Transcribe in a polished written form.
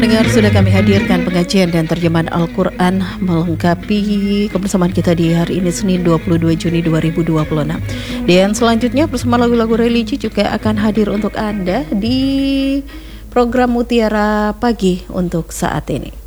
pendengar, sudah kami hadirkan pengajian dan terjemahan Al-Quran melengkapi kebersamaan kita di hari ini Senin 22 Juni 2026. Dan selanjutnya bersama lagu-lagu religi juga akan hadir untuk Anda di program Mutiara Pagi untuk saat ini.